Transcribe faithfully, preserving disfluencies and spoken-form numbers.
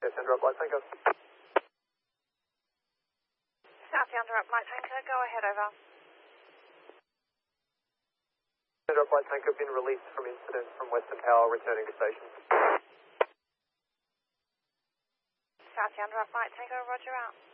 Yes, Andrew, Light Tanker. South Yonder up Light Tanker, go ahead, over. Andrew, Light Tanker, been released from incident from Western Tower, returning to station. South Yonder up Light Tanker, roger out.